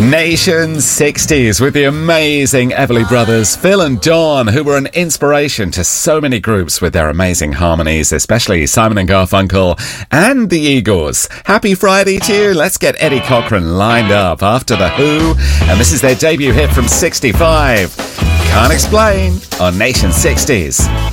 Nation 60s with the amazing Everly Brothers, Phil and Dawn, who were an inspiration to so many groups with their amazing harmonies, especially Simon and Garfunkel and the Eagles. Happy Friday to you. Let's get Eddie Cochran lined up after The Who, and this is their debut hit from 65. Can't Explain on Nation 60s.